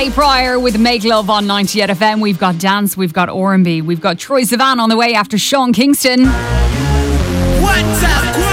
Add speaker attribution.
Speaker 1: Pryor with Make Love on 98 FM. We've got dance, we've got R&B, we've got Troye Sivan on the way after Sean Kingston.
Speaker 2: What's up?